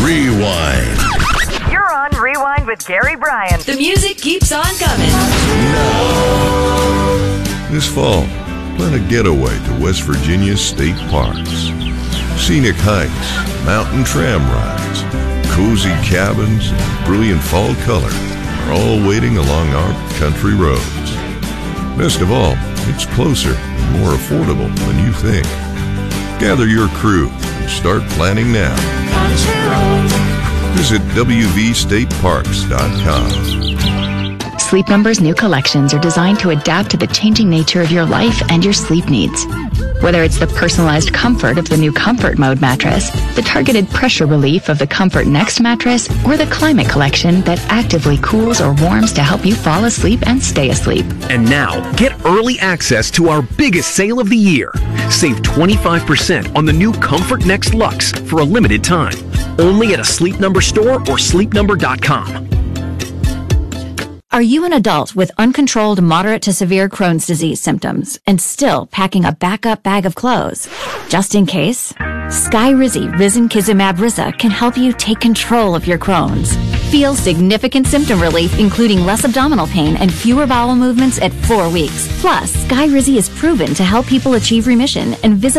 Rewind. You're on Rewind with Gary Bryan. The music keeps on coming. This fall, plan a getaway to West Virginia's state parks. Scenic hikes, mountain tram rides, cozy cabins, and brilliant fall color are all waiting along our country roads. Best of all, it's closer and more affordable than you think. Gather your crew and start planning now. Visit wvstateparks.com. Sleep Number's new collections are designed to adapt to the changing nature of your life and your sleep needs. Whether it's the personalized comfort of the new Comfort Mode mattress, the targeted pressure relief of the Comfort Next mattress, or the Climate Collection that actively cools or warms to help you fall asleep and stay asleep. And now, get early access to our biggest sale of the year. Save 25% on the new Comfort Next Luxe for a limited time. Only at a Sleep Number store or sleepnumber.com. Are you an adult with uncontrolled moderate to severe Crohn's disease symptoms and still packing a backup bag of clothes? Just in case? Skyrizi Risankizumab Riza can help you take control of your Crohn's. Feel significant symptom relief, including less abdominal pain and fewer bowel movements at 4 weeks. Plus, Skyrizi is proven to help people achieve remission and visibly